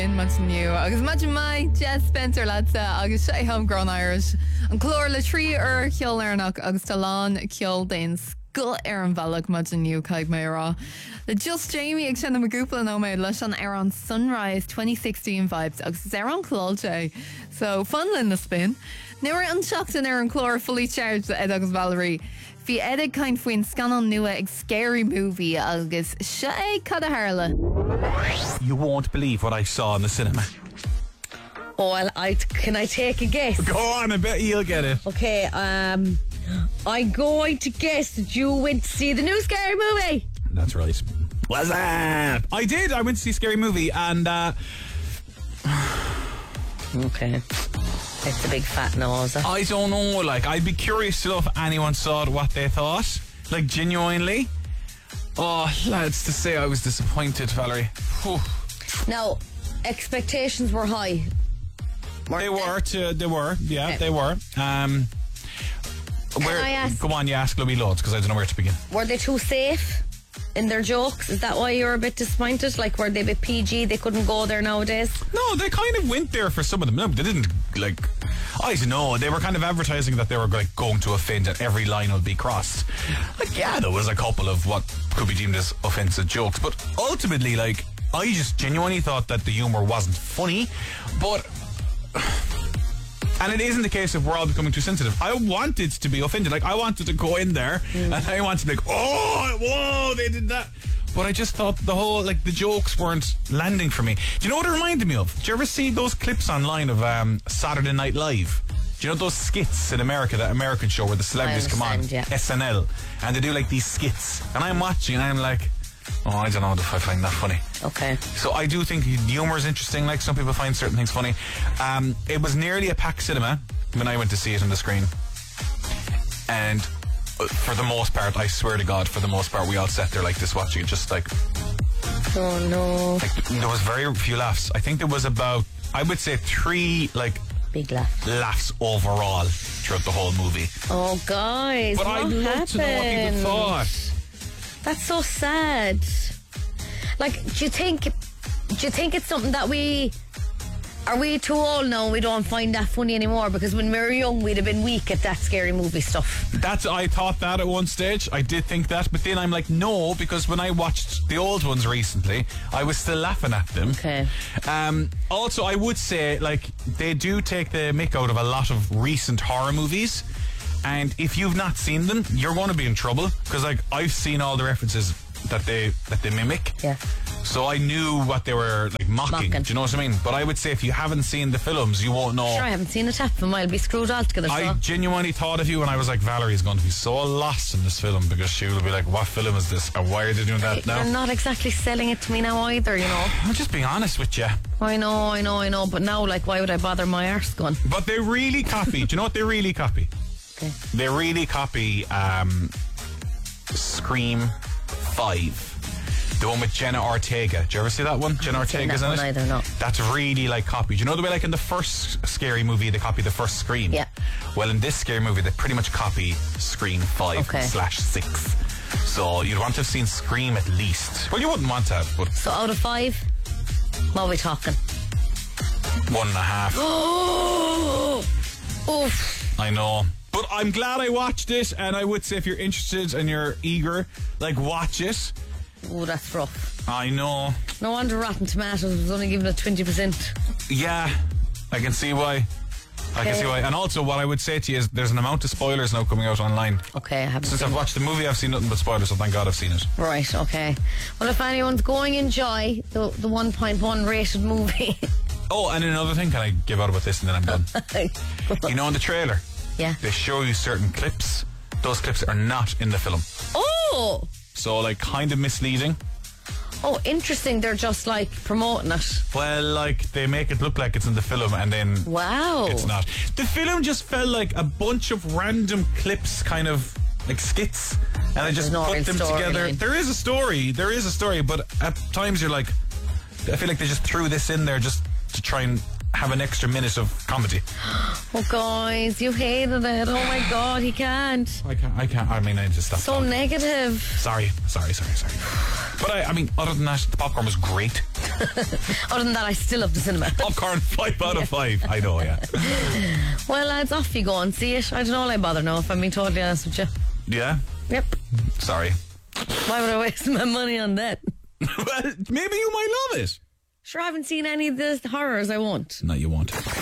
In much new agus much mai Jess Spencer ladsa agus sé homegrown Irish an chlór le trí ceol airnach agus talán ceol dain scoil ar an bhealach much new caig mé rá. The Just Jamie ag sinna magúpla nóméid leis an ar an Sunrise 2016 vibes agus ar an chlóilte. So fun in the spin. Nuair an seachtain ar an chlór fully charged ed agus Valerie. Bhí edig kind faoin scanan nua ag Scary Movie agus sé cad a harla. You won't believe what I saw in the cinema. Oh, well, can I take a guess? Go on, I bet you'll get it. Okay, I'm going to guess that you went to see the new Scary Movie. That's right. What's up? I did. I went to see Scary Movie and Okay. It's a big fat nose. I don't know, like, I'd be curious to know if anyone saw what they thought. Like, genuinely. Oh, lads, to say I was disappointed, Valerie. Whew. Now, expectations were high. They were. Yeah, Okay. they were. I ask- Go on, you ask Louis loads, because I don't know where to begin. Were they too safe in their jokes? Is that why you're a bit disappointed? Like, were they a bit PG? They couldn't go there nowadays? No, they kind of went there for some of them. No, they didn't, like, I don't know. They were kind of advertising that they were like going to offend and every line would be crossed. Like, yeah, there was a couple of what could be deemed as offensive jokes, but ultimately, like, I just genuinely thought that the humour wasn't funny, but... And it isn't the case of we're all becoming too sensitive. I wanted to be offended. Like, I wanted to go in there and I wanted to be like, oh, whoa, they did that. But I just thought the whole, like, the jokes weren't landing for me. Do you know what it reminded me of? Do you ever see those clips online of Saturday Night Live? Do you know those skits in America, that American show where the celebrities come on, yeah. SNL, and they do, like, these skits? And I'm watching and I'm like, oh, I don't know if I find that funny. Okay. So I do think humour is interesting. Like, some people find certain things funny. It was nearly a packed cinema when I went to see it on the screen. And for the most part, I swear to God, for the most part, we all sat there like this watching it, just like... Oh, no. Like, there was very few laughs. I think there was about, I would say 3, like... Big laugh. Laughs overall throughout the whole movie. Oh, guys, But what I'd love happened? to know what people thought. That's so sad. Like, do you think it's something that are we too old now? We don't find that funny anymore, because when we were young, we'd have been weak at that Scary Movie stuff. I thought that at one stage. I did think that, but then I'm like, no, because when I watched the old ones recently, I was still laughing at them. Okay. Also, I would say, like, they do take the mick out of a lot of recent horror movies. And if you've not seen them, you're going to be in trouble, because, like, I've seen all the references that they mimic. Yeah. So I knew what they were, like, mocking. Do you know what I mean? But I would say if you haven't seen the films, you won't know. Sure, I haven't seen it half of them. I'll be screwed altogether. I genuinely thought of you, and I was like, Valerie's going to be so lost in this film, because she will be like, what film is this? And why are they doing that now? They're not exactly selling it to me now either, you know. I'm just being honest with you. I know. But now, like, why would I bother my arse gun? But they really copy. Do you know what they really copy? Okay. They really copy Scream 5. The one with Jenna Ortega. Did you ever see that one? Jenna Ortega's in it? Either, no. That's really like copy. Do you know the way, like, in the first Scary Movie they copy the first Scream? Yeah. Well, in this Scary Movie they pretty much copy Scream 5/6. So you'd want to have seen Scream at least. Well, you wouldn't want to have, but... So out of 5, what are we talking? 1.5. Oof. I know. But I'm glad I watched it, and I would say if you're interested and you're eager, like, watch it. Oh, that's rough. I know. No wonder Rotten Tomatoes was only giving it 20%. Yeah, I can see why. I can see why. And also, what I would say to you is there's an amount of spoilers now coming out online. Okay, I haven't Since seen I've watched the movie, I've seen nothing but spoilers, so thank God I've seen it. Right, okay. Well, if anyone's going, enjoy the 1.1 rated movie. Oh, and another thing, can I give out about this and then I'm done? You know, in the trailer, Yeah. they show you certain clips. Those clips are not in the film. Oh! So, like, kind of misleading. Oh, interesting. They're just, like, promoting it. Well, like, they make it look like it's in the film and then Wow. it's not. The film just felt like a bunch of random clips, kind of like skits, and I just no put real them together. storyline. There is a story, but at times you're like, I feel like they just threw this in there just to try and have an extra minute of comedy. Oh, guys, you hated it. Oh, my God, he can't. I can't. I mean, I just stopped. So negative. Sorry. But I mean, other than that, the popcorn was great. Other than that, I still love the cinema. Popcorn, 5 out of 5. I know, yeah. Well, lads, off you go and see it. I don't know, I bother now, if I'm being totally honest with you. Yeah? Yep. Sorry. Why would I waste my money on that? Well, maybe you might love it. Sure, I haven't seen any of the horrors. I won't. No, you won't.